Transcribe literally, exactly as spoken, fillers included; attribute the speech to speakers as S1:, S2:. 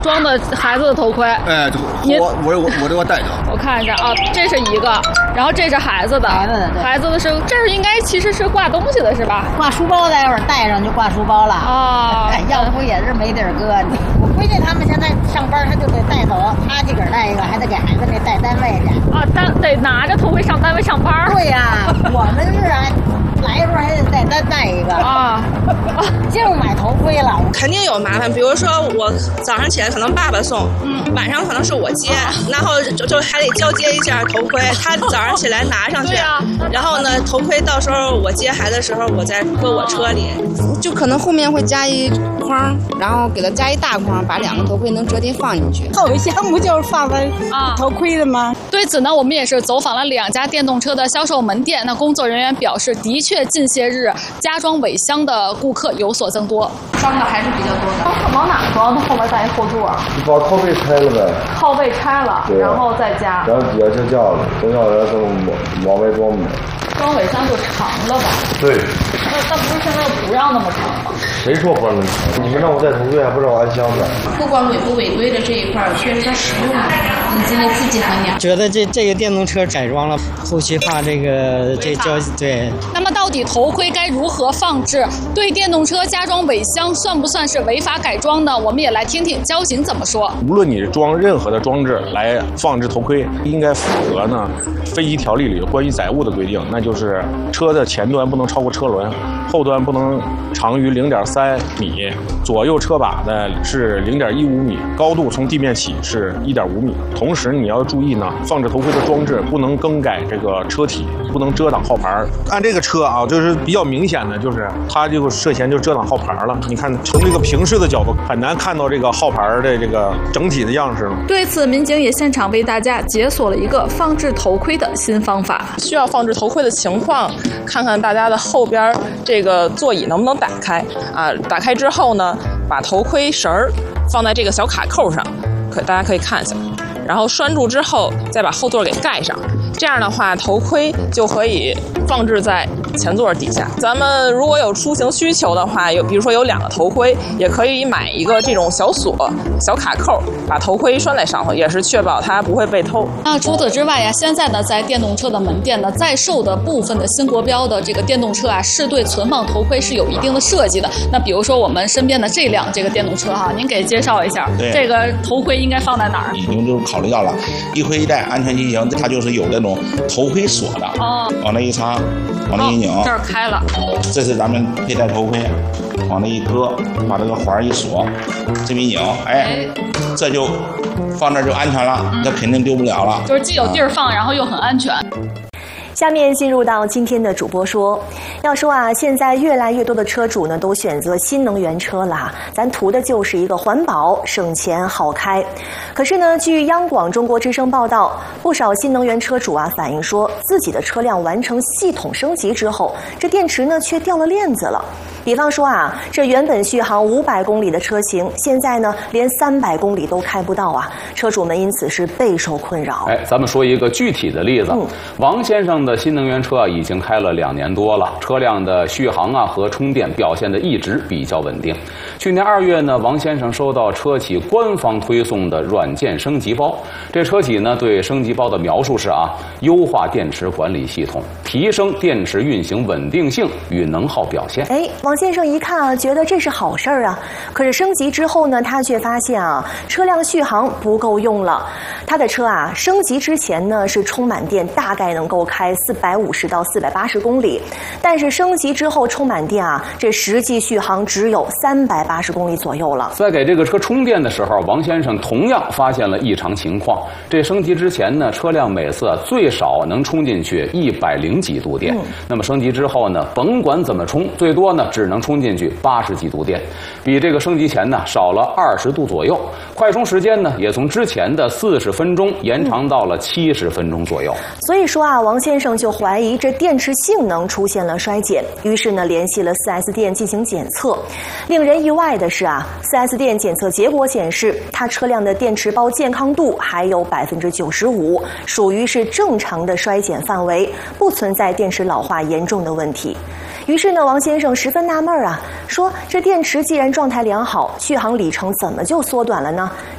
S1: 装的孩子的头盔。
S2: 哎，我我我我这个带着。
S1: 我看一下啊，这是一个，然后这是孩子的，
S3: 孩子的，
S1: 孩子的是这是应该其实是挂东西的是吧？
S3: 挂书包，待会儿带上就挂书包了
S1: 啊。
S3: 哎，要不也是没地儿搁。我闺女他们现在上班，他就得带走，他自个儿带一个，还得给孩子那带单位去。
S1: 啊，单得拿着头盔上单位上班。
S3: 对呀、啊，我们是啊。来的时候还得再单带一个啊，净买头盔了，
S4: 肯定有麻烦。比如说我早上起来可能爸爸送，嗯，晚上可能是我接，然后就就还得交接一下头盔，他早上起来拿上去，啊、然后呢头盔到时候我接孩子的时候我再搁我车里，
S5: 就可能后面会加一框，然后给它加一大框，把两个头盔能折叠放进去。
S3: 后备箱不就是放的啊头盔的吗？
S1: 对此呢，我们也是走访了两家电动车的销售门店，那工作人员表示，的确。确近些日加装尾箱的顾客有所增多，
S5: 装的还是比较多的。
S1: 往哪装？它后边带一后座。
S6: 你把靠背拆了呗。
S1: 靠背拆了，然后再加。
S6: 然后底下就架子，等下来都往往外装呗。
S1: 装尾箱就长了吧？
S6: 对。
S1: 那那不是现在不让那么长吗？
S6: 谁说不让那么长？你们让我带头盔，还不让我安箱子？
S5: 不管违不违规的这一块，确实它实用的，你现在自己衡量。
S7: 觉得这这个电动车改装了，后期怕这个这交对。
S1: 那么到底头盔该如何放置？对电动车加装尾箱算不算是违法改装呢？我们也来听听交警怎么说。
S8: 无论你装任何的装置来放置头盔，应该符合呢飞机条例里关于载物的规定，那就是车的前端不能超过车轮，后端不能长于零点三米，左右车把呢是零点一五米，高度从地面起是一点五米。同时你要注意呢，放置头盔的装置不能更改这个车体，不能遮挡号牌。按这个车啊，就是比较明显的，就是它就涉嫌就遮挡号牌了。你看，从这个平视的角度很难看到这个号牌的这个整体的样式了。
S1: 对此，民警也现场为大家解锁了一个放置头盔的新方法。
S4: 需要放置头盔的情况，看看大家的后边这个座椅能不能打开啊？打开之后呢，把头盔绳儿放在这个小卡扣上，可大家可以看一下。然后拴住之后，再把后座给盖上，这样的话，头盔就可以放置在前座底下。咱们如果有出行需求的话，有比如说有两个头盔，也可以买一个这种小锁、小卡扣，把头盔拴在上头，也是确保它不会被偷。
S1: 那除此之外呀，现在呢，在电动车的门店呢，在售的部分的新国标的这个电动车啊，是对存放头盔是有一定的设计的。那比如说我们身边的这辆这个电动车哈，您给介绍一下，这个头盔应该放在哪儿？
S9: 已经就考虑到了，一盔一带，安全进行，它就是有那种头盔锁的，哦，往那一插，往那一拧，
S1: 哦，这儿开了，
S9: 这是咱们佩戴头盔，往那一搁，把这个环一锁，这么一拧，哎，这就放那儿就安全了，那、嗯、肯定丢不了了。
S1: 就是既有地儿放，啊、然后又很安全。
S10: 下面进入到今天的主播说，要说啊，现在越来越多的车主呢都选择新能源车了，咱图的就是一个环保、省钱、好开。可是呢，据央广中国之声报道，不少新能源车主啊反映说，自己的车辆完成系统升级之后，这电池呢却掉了链子了。比方说啊，这原本续航五百公里的车型，现在呢连三百公里都开不到啊，车主们因此是备受困扰。
S11: 哎，咱们说一个具体的例子，嗯、王先生的新能源车啊已经开了两年多了，车辆的续航啊和充电表现的一直比较稳定。去年二月呢，王先生收到车企官方推送的软件升级包，这车企呢对升级包的描述是啊，优化电池管理系统，提升电池运行稳定性与能耗表现。
S10: 哎。王先生一看啊，觉得这是好事儿啊。可是升级之后呢，他却发现啊，车辆续航不够用了。他的车啊，升级之前呢是充满电大概能够开四百五十到四百八十公里，但是升级之后充满电啊，这实际续航只有三百八十公里左右了。
S11: 在给这个车充电的时候，王先生同样发现了异常情况。这升级之前呢，车辆每次最少能充进去一百零几度电，嗯、那么升级之后呢，甭管怎么充，最多呢只能充进去八十几度电，比这个升级前呢少了二十度左右。快充时间呢也从之前的四十分钟延长到了七十分钟左右。
S10: 所以说啊，王先生就怀疑这电池性能出现了衰减，于是呢联系了 四 S 店进行检测。令人意外的是啊 ，四 S 店检测结果显示，他车辆的电池包健康度还有百分之九十五，属于是正常的衰减范围，不存在电池老化严重的问题。于是呢，王先生十分纳闷啊，说这电池既然状态良好，续航里程怎么就缩短了呢？